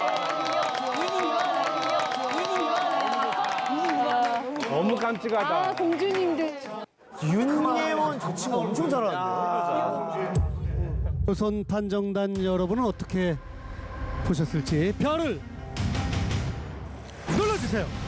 너무 깜찍하다. 아, 공주님들. 윤예원 저 친구 엄청 잘하는데요. 조선 판정단 여러분은 어떻게 보셨을지 별을 눌러주세요.